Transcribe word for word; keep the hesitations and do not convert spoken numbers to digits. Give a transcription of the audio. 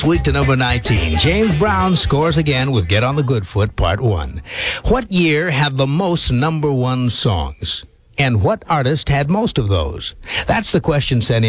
Week to number nineteen. James Brown scores again with Get on the Good Foot, Part one. What year had the most number one songs? And what artist had most of those? That's the question sent in.